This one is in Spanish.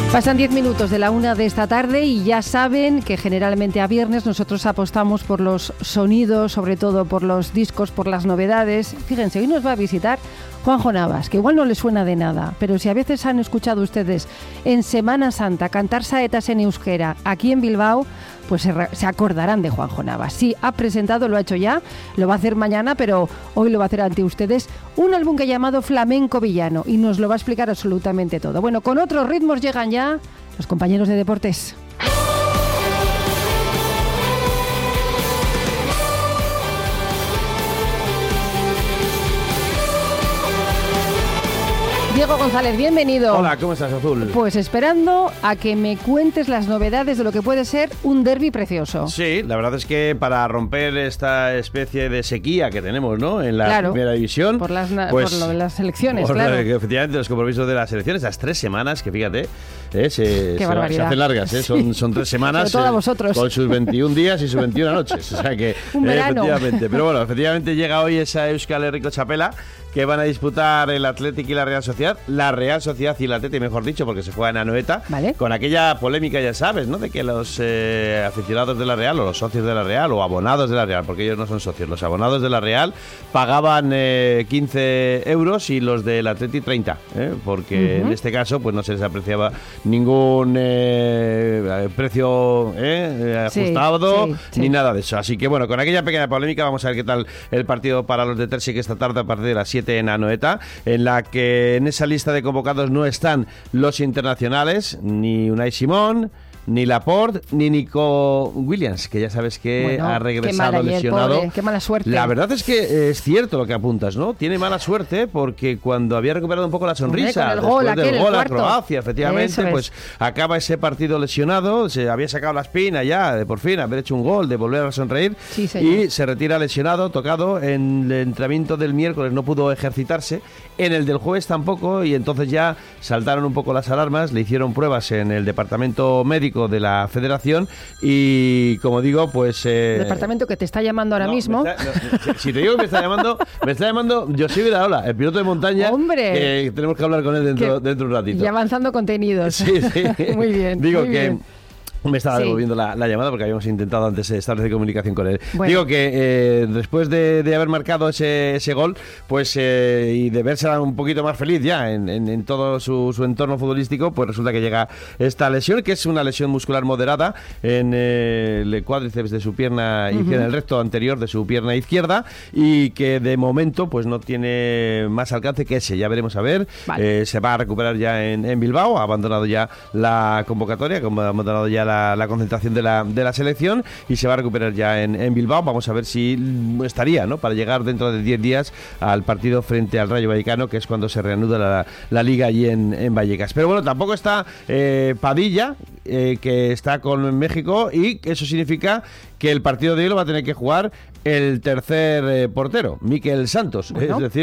Pasan 10 minutos de la 1 de esta tarde y ya saben que generalmente a viernes nosotros apostamos por los sonidos, sobre todo por los discos, por las novedades. Fíjense, hoy nos va a visitar Juanjo Navas, que igual no les suena de nada, pero si a veces han escuchado ustedes en Semana Santa cantar saetas en euskera aquí en Bilbao, pues se acordarán de Juanjo Navas. Sí, ha presentado, lo ha hecho ya, lo va a hacer mañana, pero hoy lo va a hacer ante ustedes, un álbum que ha llamado Flamenco Villano, y nos lo va a explicar absolutamente todo. Bueno, con otros ritmos llegan ya los compañeros de deportes. Diego González, bienvenido. Hola, ¿cómo estás, Azul? Pues esperando a que me cuentes las novedades de lo que puede ser un derbi precioso. Sí, la verdad es que para romper esta especie de sequía que tenemos, ¿no?, en la primera división, por lo de las elecciones, efectivamente, los compromisos de las elecciones, las 3 semanas, que fíjate, se hacen largas, son 3 semanas, sobre todo vosotros, con sus 21 días y sus 21 noches, o sea que un verano. Efectivamente, pero bueno, efectivamente llega hoy esa Euskal Herriko Txapela que van a disputar el Athletic y la Real Sociedad y el Athletic, mejor dicho, porque se juega en Anoeta, ¿vale?, con aquella polémica, ya sabes, ¿no?, de que los aficionados de la Real, o los socios de la Real, o abonados de la Real, porque ellos no son socios, los abonados de la Real pagaban 15 euros y los del Athletic 30, porque en este caso pues no se les apreciaba ningún precio ajustado, ni nada de eso. Así que bueno, con aquella pequeña polémica vamos a ver qué tal el partido para los de Tersi, que esta tarde a partir de las 7 en Anoeta, en la que en esa lista de convocados no están los internacionales, ni Unai Simón, ni Laporte, ni Nico Williams, que ya sabes que ha regresado lesionado. Pobre, qué mala suerte. La verdad es que es cierto lo que apuntas, ¿no? Tiene mala suerte porque cuando había recuperado un poco la sonrisa, después del gol a Croacia, efectivamente, pues acaba ese partido lesionado, se había sacado la espina ya de por fin haber hecho un gol, de volver a sonreír, y se retira lesionado, tocado. En el entrenamiento del miércoles no pudo ejercitarse, en el del jueves tampoco, y entonces ya saltaron un poco las alarmas, le hicieron pruebas en el departamento médico de la Federación y, como digo, pues... el departamento que te está llamando ahora mismo. Si te digo que me está llamando José Viraola, el piloto de montaña. ¡Hombre! Tenemos que hablar con él dentro de un ratito. Y avanzando contenidos. Sí. Muy bien. Digo muy que... bien. Me estaba devolviendo la llamada porque habíamos intentado antes establecer comunicación con él. Bueno. Digo que después de haber marcado ese gol, pues y de verse un poquito más feliz ya en todo su entorno futbolístico, pues resulta que llega esta lesión, que es una lesión muscular moderada en el cuádriceps de su pierna izquierda, en el recto anterior de su pierna izquierda, y que de momento pues no tiene más alcance que ese. Ya veremos a ver. Vale. Se va a recuperar ya en Bilbao, ha abandonado ya la convocatoria, ha abandonado ya la concentración de la selección, y se va a recuperar ya en Bilbao. Vamos a ver si estaría, ¿no?, para llegar dentro de 10 días al partido frente al Rayo Vallecano, que es cuando se reanuda la liga allí en Vallecas. Pero bueno, tampoco está Padilla, que está con México, y eso significa que el partido de hoy lo va a tener que jugar el tercer portero, Mikel Santos. Bueno. Es decir,